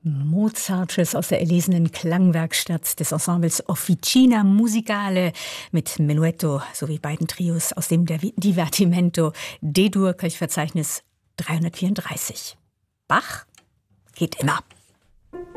Mozartes aus der erlesenen Klangwerkstatt des Ensembles Officina Musicale mit Menuetto sowie beiden Trios aus dem Divertimento D-Dur, Kirchverzeichnis 334. Bach geht immer.